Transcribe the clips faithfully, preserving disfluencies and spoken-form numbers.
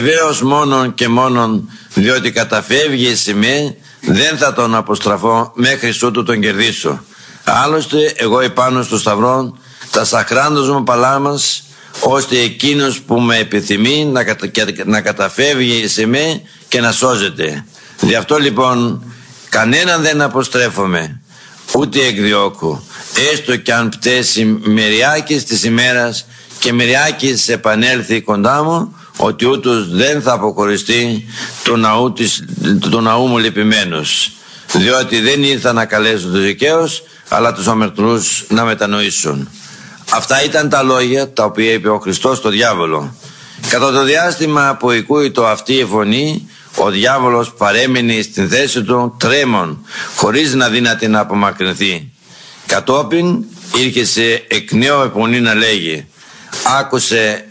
Βεβαίως μόνον και μόνον διότι καταφεύγει εις εμέ, δεν θα τον αποστραφώ μέχρι ότου τον κερδίσω. Άλλωστε εγώ επάνω στο σταυρό τα σαχράντος μου παλάμας, ώστε εκείνος που με επιθυμεί να, κατα... να καταφεύγει σε μέ και να σώζεται. Γι' αυτό λοιπόν κανέναν δεν αποστρέφομαι, ούτε εκδιώκω, έστω κι αν πτέσει μεριάκης της ημέρας και μεριάκης επανέλθει κοντά μου, ότι ούτως δεν θα αποχωριστεί του ναού, της, του ναού μου λυπημένος, διότι δεν ήρθα να καλέσω τους δικαίους, αλλά τους αμαρτωλούς να μετανοήσουν. Αυτά ήταν τα λόγια τα οποία είπε ο Χριστός στο διάβολο. Κατά το διάστημα που ακούει αυτή η φωνή, ο διάβολος παρέμεινε στην θέση του τρέμον, χωρίς να δύναται να απομακρυνθεί. Κατόπιν ήρχεσε εκ νέου επωνή να λέγει: άκουσε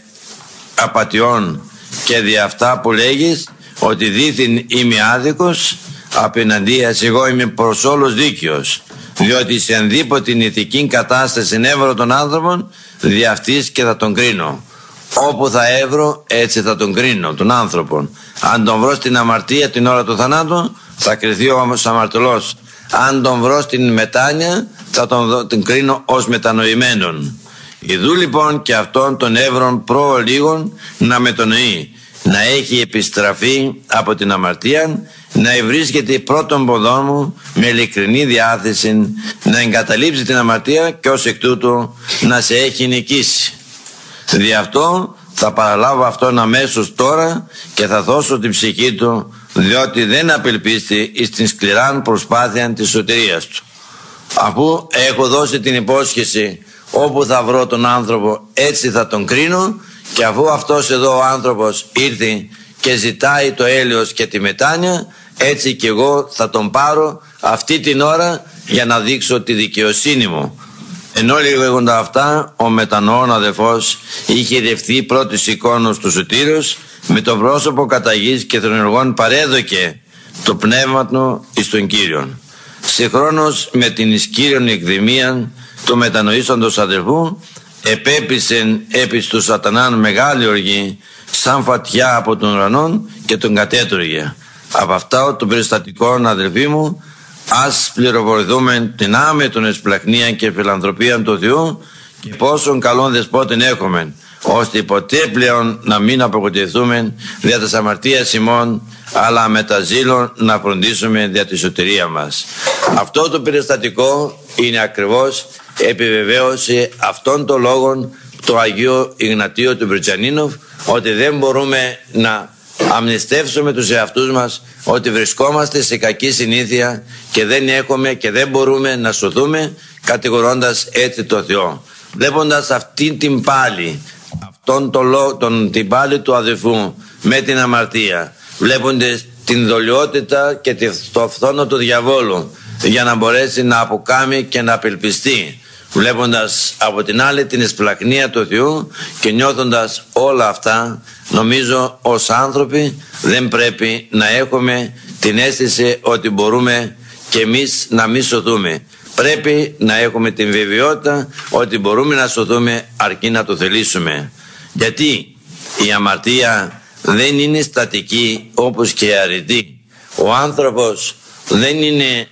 απατιών και δι' αυτά που λέγεις, ότι δήθην είμαι άδικος, απέναντίας εγώ είμαι προς όλους δίκαιος, διότι σε ενδήποτε ηθική κατάσταση έβρω τον άνθρωπον, δι' αυτής και θα τον κρίνω. Όπου θα έβρω, έτσι θα τον κρίνω τον άνθρωπον. Αν τον βρω στην αμαρτία την ώρα του θανάτου, θα κριθεί όμως αμαρτωλός. Αν τον βρω στην μετάνοια, θα τον, τον κρίνω ως μετανοημένον. Ιδού λοιπόν και αυτόν τον έβρον προ λίγων να μετονοεί, να έχει επιστραφεί από την αμαρτία, να ευρίσκεται πρώτον ποδόν μου με ειλικρινή διάθεση, να εγκαταλείψει την αμαρτία και ως εκ τούτου να σε έχει νικήσει. Δι' αυτό θα παραλάβω αυτόν αμέσως τώρα και θα δώσω την ψυχή του, διότι δεν απελπίστη εις την σκληράν προσπάθεια της σωτηρίας του. Αφού έχω δώσει την υπόσχεση, όπου θα βρω τον άνθρωπο έτσι θα τον κρίνω, και αφού αυτός εδώ ο άνθρωπος ήρθε και ζητάει το έλεος και τη μετάνοια, έτσι και εγώ θα τον πάρω αυτή την ώρα για να δείξω τη δικαιοσύνη μου. Ενώ λέγοντα αυτά, ο μετανοών αδελφός είχε δευθεί πρώτης εικόνος του Σωτήρος, με το πρόσωπο καταγής και θρονεργών παρέδοκε το πνεύμα του εις τον Κύριον. Συγχρόνως με την εις Κύριον εκδημίαν του μετανοήσαντος αδελφού, επέπεισεν επί του σατανάν μεγάλη οργή, σαν φωτιά από τον ουρανόν, και τον κατέτρωγε. Από αυτά των περιστατικών, αδελφοί μου, ας πληροφορηθούμε την άμετον εσπλαχνία και φιλανθρωπία του Θεού και πόσον καλόν δεσπότην έχουμε, ώστε ποτέ πλέον να μην απογοητευτούμε δια της αμαρτίας ημών, αλλά με τα ζήλων να φροντίσουμε δια τη σωτηρία μας. Αυτό το περιστατικό είναι ακριβώς επιβεβαίωση αυτών των λόγων του Αγίου Ιγνατίου του Βρυτζανίνοφ, ότι δεν μπορούμε να αμνηστεύσουμε τους εαυτούς μας, ότι βρισκόμαστε σε κακή συνήθεια και δεν έχουμε και δεν μπορούμε να σωθούμε, κατηγορώντας έτσι το Θεό. Βλέποντας αυτή την πάλη, αυτόν τον, τον, την πάλη του αδελφού με την αμαρτία, βλέποντας την δολιότητα και το φθόνο του διαβόλου, για να μπορέσει να αποκάμει και να απελπιστεί, βλέποντας από την άλλη την εσπλαχνία του Θεού και νιώθοντας όλα αυτά, νομίζω ως άνθρωποι δεν πρέπει να έχουμε την αίσθηση ότι μπορούμε και εμείς να μη σωθούμε. Πρέπει να έχουμε την βεβαιότητα ότι μπορούμε να σωθούμε αρκεί να το θελήσουμε. Γιατί η αμαρτία δεν είναι στατική όπως και η αρετή. Ο άνθρωπος δεν είναι,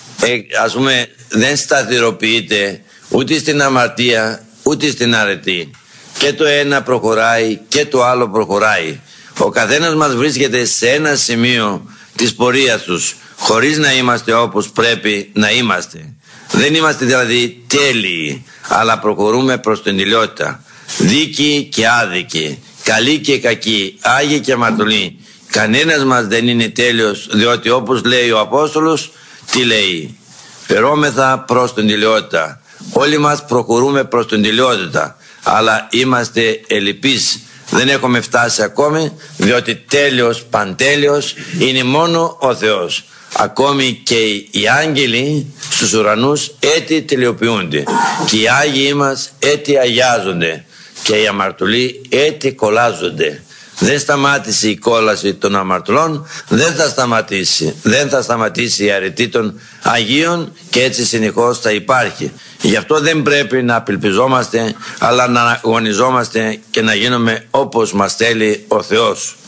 ας πούμε, δεν σταθεροποιείται ούτε στην αμαρτία ούτε στην αρετή. Και το ένα προχωράει και το άλλο προχωράει. Ο καθένας μας βρίσκεται σε ένα σημείο της πορείας τους, χωρίς να είμαστε όπως πρέπει να είμαστε. Δεν είμαστε δηλαδή τέλειοι, αλλά προχωρούμε προς την τελειότητα. Δίκοι και άδικοι, καλοί και κακοί, άγιοι και αμαρτωλοί. Κανένας μας δεν είναι τέλειος, διότι όπως λέει ο Απόστολος, τι λέει? Φερόμεθα προς την τελειότητα. Όλοι μας προχωρούμε προς την τελειότητα, αλλά είμαστε ελλειπείς. Δεν έχουμε φτάσει ακόμη, διότι τέλειος, παντέλειος είναι μόνο ο Θεός. Ακόμη και οι άγγελοι στους ουρανούς έτσι τελειοποιούνται, και οι Άγιοι μας έτσι αγιάζονται, και οι αμαρτωλοί έτσι κολλάζονται. Δεν σταμάτησε η κόλαση των αμαρτωλών, δεν θα σταματήσει. Δεν θα σταματήσει η αρετή των Αγίων, και έτσι συνεχώς θα υπάρχει. Γι' αυτό δεν πρέπει να απελπιζόμαστε, αλλά να αγωνιζόμαστε και να γίνουμε όπως μας θέλει ο Θεός.